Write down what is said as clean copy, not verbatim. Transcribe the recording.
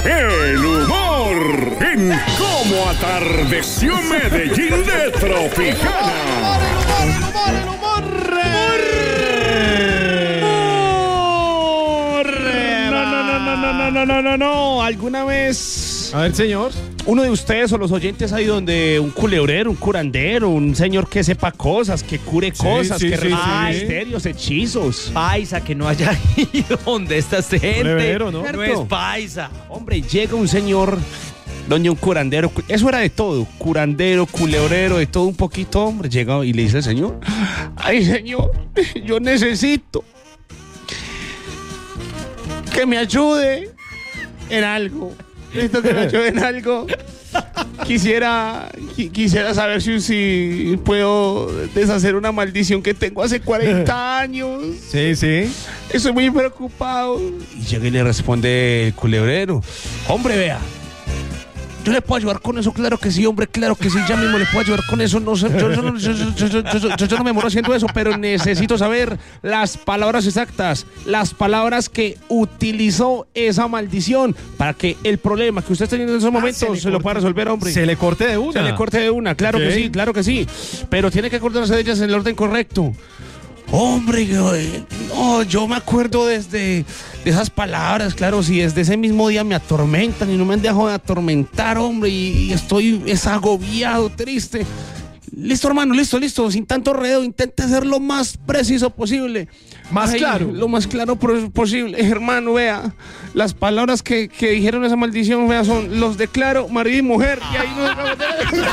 el humor en Cómo Atardeció Medellín de Tropicana. No. ¿Alguna vez? A ver, señor. Uno de ustedes o los oyentes ha ido donde un culebrero, un curandero, un señor que sepa cosas, que cure cosas, que resuelva misterios, hechizos. Paisa, que no haya ido donde está esta gente. Culebrero, ¿no? No es paisa. Hombre, llega un señor donde un curandero, eso era de todo, curandero, culebrero, de todo un poquito, hombre, llega y le dice al señor: ay, señor, yo necesito que me ayude en algo. Necesito que me ayude en algo. Quisiera saber si puedo deshacer una maldición que tengo hace 40 años. Sí, sí. Estoy muy preocupado. Y llega y le responde el culebrero: hombre, vea, yo le puedo ayudar con eso, claro que sí, hombre, claro que sí, ya mismo le puedo ayudar con eso. No sé, yo no me muero haciendo eso, pero necesito saber las palabras exactas, las palabras que utilizó esa maldición para que el problema que usted está teniendo en esos momentos se lo pueda resolver, hombre. Se le corte de una. Se le corte de una, claro que sí, claro que sí. Pero tiene que acordarse de ellas en el orden correcto. Hombre, no, yo me acuerdo de esas palabras, claro, si desde ese mismo día me atormentan y no me han dejado de atormentar, hombre, y estoy agobiado, triste. Listo, hermano, listo, sin tanto enredo, intente ser lo más preciso posible. Más claro. Lo más claro posible. Hermano, vea, las palabras que dijeron esa maldición, vea, son: los declaro marido y mujer, y ahí no